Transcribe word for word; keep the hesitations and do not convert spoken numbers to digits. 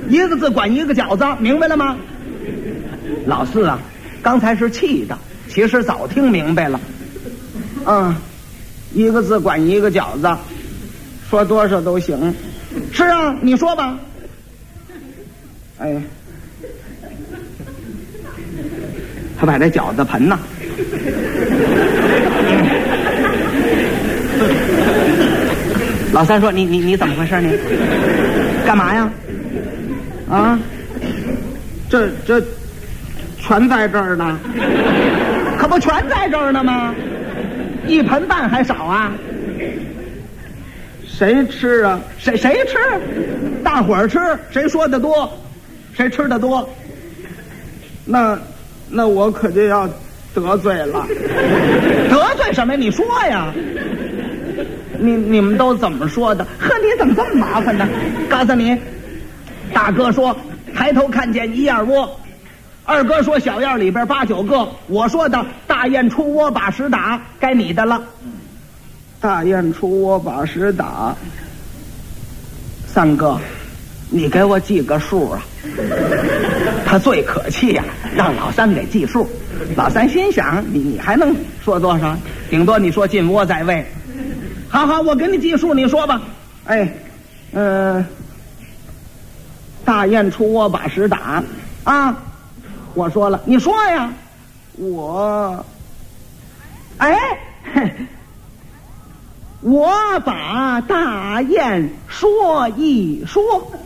一个字管一个饺子，明白了吗？老四啊，刚才是气的，其实早听明白了。嗯，一个字管一个饺子，说多少都行。是啊，你说吧。哎，他把这饺子盆呢。老三说：“你你你怎么回事？你干嘛呀？啊，这这全在这儿呢，可不全在这儿呢吗？一盆半还少啊？谁吃啊？谁谁吃？大伙儿吃，谁说的多，谁吃的多？那那我可就要得罪了。得罪什么？你说呀。”你你们都怎么说的？呵，你怎么这么麻烦呢？告诉你，大哥说抬头看见一燕窝，二哥说小燕里边八九个，我说的大雁出窝把屎打，该你的了。大雁出窝把屎打，三哥，你给我记个数啊。他最可气呀、啊，让老三给记数。老三心想，你你还能说多少？顶多你说进窝在位。好好，我给你记数，你说吧。哎，呃，大雁出窝把屎打啊！我说了，你说呀。我，哎，我把大雁说一说。